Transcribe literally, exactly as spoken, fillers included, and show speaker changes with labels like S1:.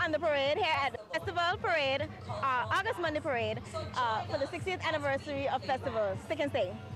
S1: from the parade here at the Festival Parade, uh, August Monday Parade, uh, for the sixtieth anniversary of festivals. Stick and stay.